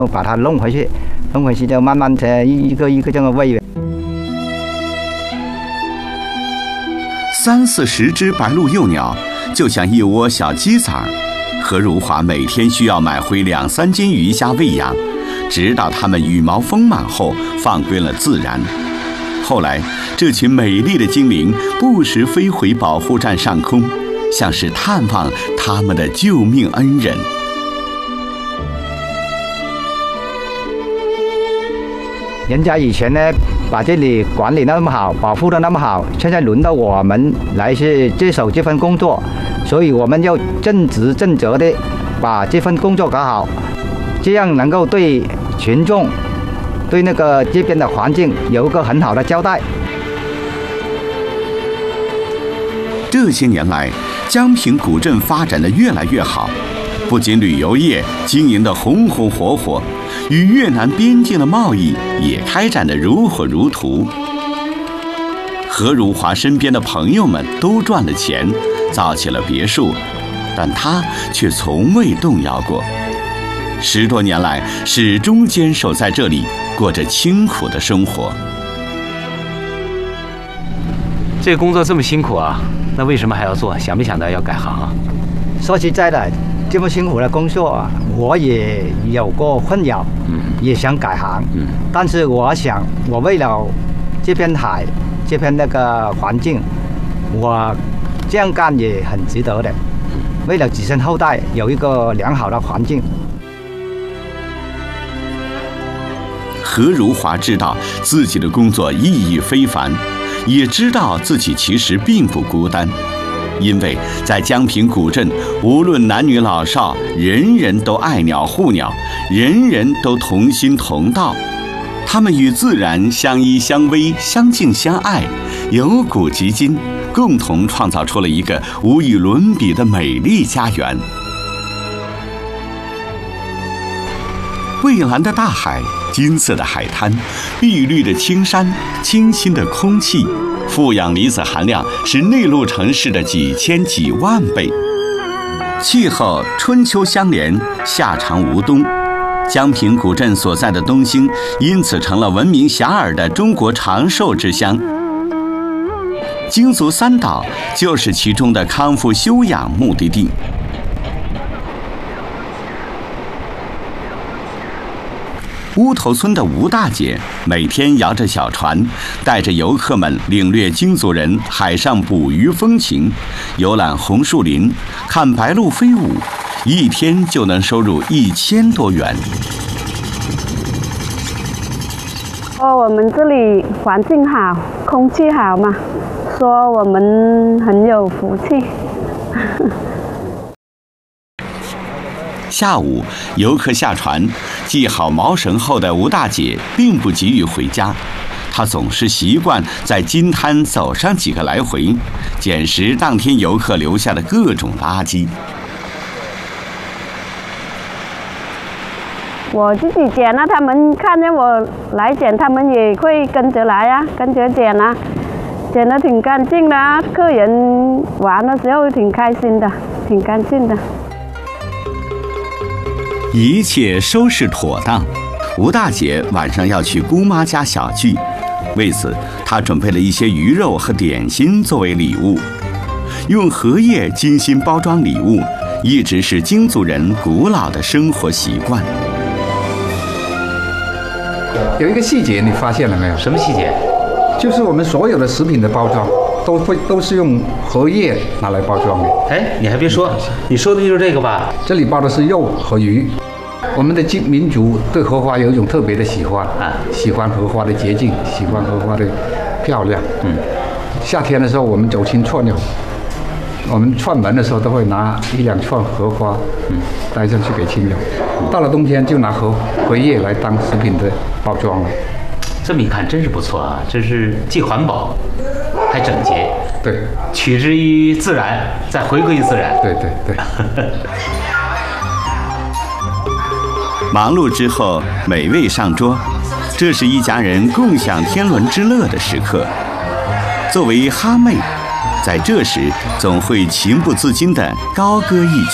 把它弄回去就慢慢的一个一个这么喂。 30-40只白鹭幼鸟，就像一窝小鸡崽儿。何如华每天需要买回2-3斤鱼虾喂养，直到它们羽毛丰满后放归了自然。后来，这群美丽的精灵不时飞回保护站上空，像是探望他们的救命恩人。 人家以前呢，把这里管理那么好，保护得那么好，现在轮到我们来是接手这份工作，所以我们要正直正责的把这份工作搞好，这样能够对群众、对那个这边的环境有一个很好的交代。 这些年来，江平古镇发展得越来越好，不仅旅游业经营得红红火火，与越南边境的贸易也开展得如火如荼。何如华身边的朋友们都赚了钱，造起了别墅，但他却从未动摇过。10多年来，始终坚守在这里，过着清苦的生活。 这个工作这么辛苦啊，那为什么还要做？想没想到要改行啊？ 说实在的，这么辛苦的工作啊，我也有过困扰，也想改行，但是我想，我为了这片海，这片那个环境，我这样干也很值得的。为了子孙后代有一个良好的环境。 何如华知道自己的工作意义非凡，也知道自己其实并不孤单，因为在江平古镇，无论男女老少，人人都爱鸟护鸟，人人都同心同道。他们与自然相依相偎，相敬相爱，由古及今，共同创造出了一个无与伦比的美丽家园。蔚蓝的大海，金色的海滩，碧绿的青山，清新的空气，负氧离子含量是内陆城市的几千几万倍。气候春秋相连，夏长无冬。江平古镇所在的东兴，因此成了闻名遐迩的中国长寿之乡。京族三岛就是其中的康复休养目的地。乌头村的吴大姐每天摇着小船，带着游客们领略京族人海上捕鱼风情，游览红树林，看白鹭飞舞，一天就能收入1000多元。 我们这里环境好，空气好嘛，说我们很有福气。 下午，游客下船，系好锚绳后的吴大姐并不急于回家，她总是习惯在金滩走上几个来回，捡拾当天游客留下的各种垃圾。 我自己捡了，他们看见我来捡，他们也会跟着来啊，跟着捡啊，捡得挺干净的啊，客人玩的时候挺开心的，挺干净的。 一切收拾妥当，吴大姐晚上要去姑妈家小聚，为此她准备了一些鱼肉和点心作为礼物。用荷叶精心包装礼物，一直是京族人古老的生活习惯。 有一个细节你发现了没有？ 什么细节？ 就是我们所有的食品的包装都是用荷叶拿来包装的。 哎，你还别说，你说的就是这个吧？ 这里包的是肉和鱼。我们的民族对荷花有一种特别的喜欢啊，喜欢荷花的洁净，喜欢荷花的漂亮。夏天的时候我们走亲串友，我们串门的时候都会拿1-2串荷花，带上去给亲友。到了冬天就拿荷叶来当食品的包装了。 这么一看真是不错啊，这是既环保还整洁。 对， 取之于自然，再回归于自然。 对对对。 忙碌之后，美味上桌，这是一家人共享天伦之乐的时刻。作为哈妹，在这时总会情不自禁地高歌一曲。